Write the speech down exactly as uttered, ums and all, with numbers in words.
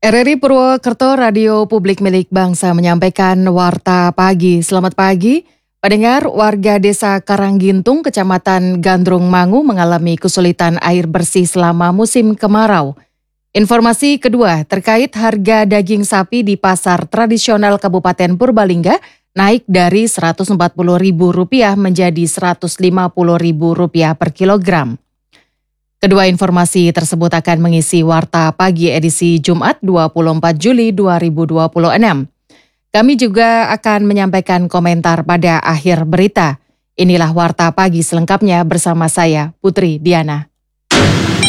R R I Purwokerto, radio publik milik bangsa menyampaikan warta pagi. Selamat pagi, pendengar. Warga desa Karanggintung, Kecamatan Gandrung Mangu mengalami kesulitan air bersih selama musim kemarau. Informasi kedua terkait harga daging sapi di pasar tradisional Kabupaten Purbalingga naik dari seratus empat puluh ribu rupiah menjadi seratus lima puluh ribu rupiah per kilogram. Kedua informasi tersebut akan mengisi Warta Pagi edisi Jumat dua puluh empat Juli dua ribu dua puluh enam. Kami juga akan menyampaikan komentar pada akhir berita. Inilah Warta Pagi selengkapnya bersama saya, Putri Diana.